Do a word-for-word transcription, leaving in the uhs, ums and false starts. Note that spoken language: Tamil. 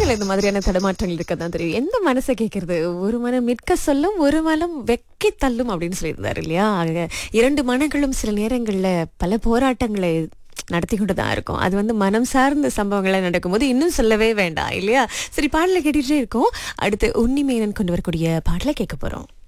மனசுல இந்த மாதிரியான தடுமாற்றங்கள் இருக்கதான் தெரியும். எந்த மனசை கேட்கறது? ஒரு மனம் மிக்க சொல்லும், ஒரு மனம் வெக்கி தள்ளும் அப்படின்னு சொல்லியிருந்தாரு இல்லையா? ஆக இரண்டு மனங்களும் சில நேரங்கள்ல பல போராட்டங்களை நடத்தி கொண்டு தான் இருக்கும். அது வந்து மனம் சார்ந்த சம்பவங்களை நடக்கும்போது இன்னும் சொல்லவே வேண்டாம் இல்லையா? சரி, பாடலை கேட்டுட்டே இருக்கோம். அடுத்து உன்னிமேனன் கொண்டு வரக்கூடிய பாடலை கேட்க போறோம்.